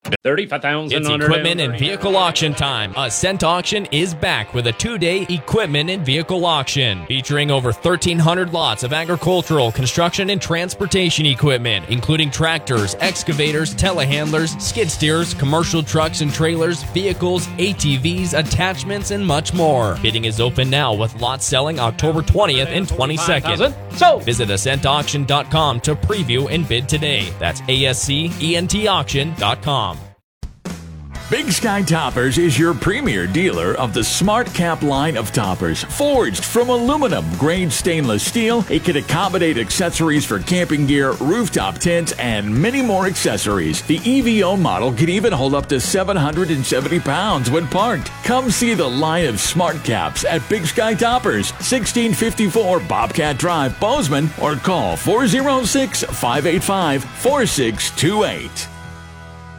$35,000. It's equipment and vehicle auction time. Ascent Auction is back with a 2-day equipment and vehicle auction featuring over 1,300 lots of agricultural, construction, and transportation equipment, including tractors, excavators, telehandlers, skid steers, commercial trucks and trailers, vehicles, ATVs, attachments, and much more. Bidding is open now with lots selling October 20th and 22nd. So visit AscentAuction.com to preview and bid today. That's ASCENTAuction.com. Big Sky Toppers is your premier dealer of the Smart Cap line of toppers. Forged from aluminum-grade stainless steel, it can accommodate accessories for camping gear, rooftop tents, and many more accessories. The EVO model can even hold up to 770 pounds when parked. Come see the line of Smart Caps at Big Sky Toppers, 1654 Bobcat Drive, Bozeman, or call 406-585-4628.